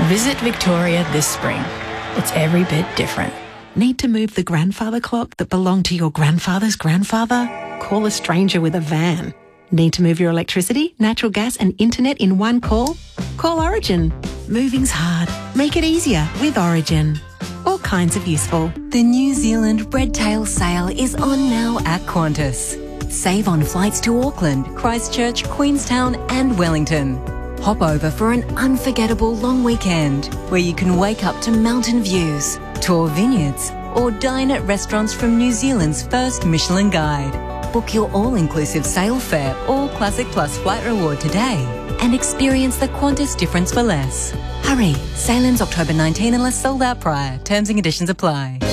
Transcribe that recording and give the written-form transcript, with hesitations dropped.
Visit Victoria this spring. It's every bit different. Need to move the grandfather clock that belonged to your grandfather's grandfather? Call a stranger with a van. Need to move your electricity, natural gas and internet in one call? Call Origin. Moving's hard. Make it easier with Origin. All kinds of useful. The New Zealand Redtail Sale is on now at Qantas. Save on flights to Auckland, Christchurch, Queenstown and Wellington. Hop over for an unforgettable long weekend where you can wake up to mountain views, tour vineyards or dine at restaurants from New Zealand's first Michelin Guide. Book your all-inclusive sail fare or Classic Plus flight reward today and experience the Qantas difference for less. Hurry, sail ends October 19 unless sold out prior. Terms and conditions apply.